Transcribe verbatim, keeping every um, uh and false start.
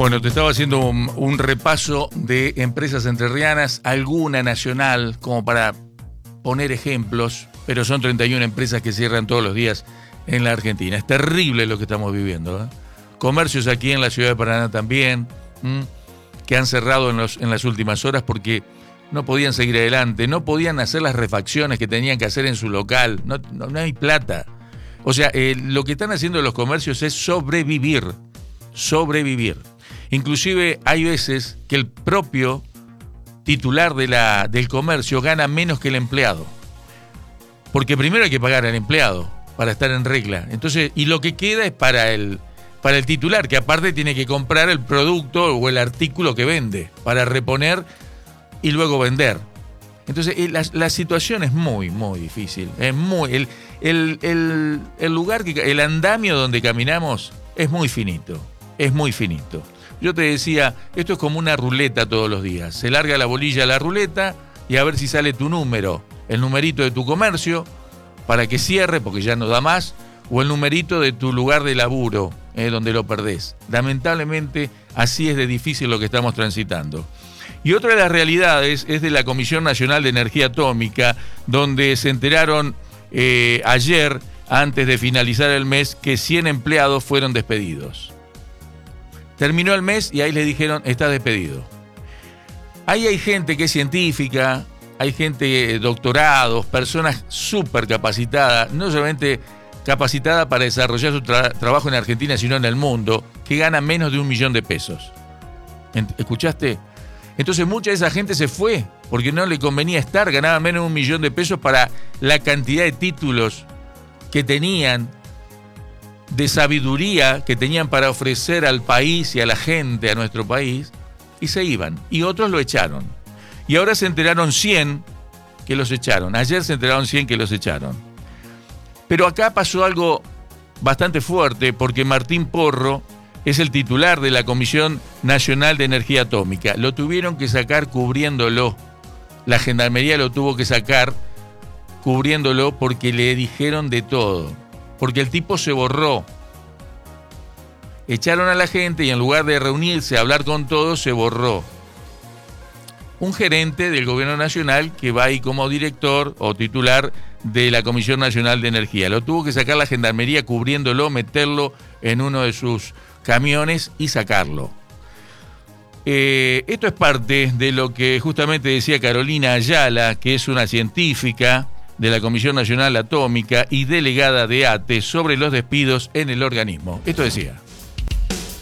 Bueno, te estaba haciendo un, un repaso de empresas entrerrianas, alguna nacional, como para poner ejemplos, pero son treinta y una empresas que cierran todos los días en la Argentina. Es terrible lo que estamos viviendo, ¿eh? Comercios aquí en la ciudad de Paraná también, ¿m? que han cerrado en, los, en las últimas horas porque no podían seguir adelante, no podían hacer las refacciones que tenían que hacer en su local, no, no, no hay plata. O sea, eh, lo que están haciendo los comercios es sobrevivir, sobrevivir. Inclusive hay veces que el propio titular de la, del comercio gana menos que el empleado. Porque primero hay que pagar al empleado para estar en regla. Entonces, y lo que queda es para el, para el titular, que aparte tiene que comprar el producto o el artículo que vende para reponer y luego vender. Entonces, la, la situación es muy, muy difícil. Es muy, el, el, el, el lugar, que, el andamio donde caminamos es muy finito. Es muy finito. Yo te decía, esto es como una ruleta todos los días. Se larga la bolilla a la ruleta y a ver si sale tu número, el numerito de tu comercio, para que cierre, porque ya no da más, o el numerito de tu lugar de laburo, eh, donde lo perdés. Lamentablemente, así es de difícil lo que estamos transitando. Y otra de las realidades es de la Comisión Nacional de Energía Atómica, donde se enteraron eh, ayer, antes de finalizar el mes, que cien empleados fueron despedidos. Terminó el mes y ahí les dijeron, estás despedido. Ahí hay gente que es científica, hay gente, doctorados, personas súper capacitadas, no solamente capacitada para desarrollar su tra- trabajo en Argentina, sino en el mundo, que gana menos de un millón de pesos. ¿Escuchaste? Entonces mucha de esa gente se fue, porque no le convenía estar, ganaba menos de un millón de pesos para la cantidad de títulos que tenían, de sabiduría que tenían para ofrecer al país y a la gente, a nuestro país, y se iban. Y otros lo echaron. Y ahora se enteraron cien que los echaron. Ayer se enteraron cien que los echaron. Pero acá pasó algo bastante fuerte, porque Martín Porro es el titular de la Comisión Nacional de Energía Atómica. Lo tuvieron que sacar cubriéndolo. La Gendarmería lo tuvo que sacar cubriéndolo porque le dijeron de todo. Porque el tipo se borró. Echaron a la gente y en lugar de reunirse a hablar con todos, se borró. Un gerente del gobierno nacional que va ahí como director o titular de la Comisión Nacional de Energía. Lo tuvo que sacar la Gendarmería cubriéndolo, meterlo en uno de sus camiones y sacarlo. Eh, esto es parte de lo que justamente decía Carolina Ayala, que es una científica de la Comisión Nacional Atómica y delegada de ATE sobre los despidos en el organismo. Esto decía.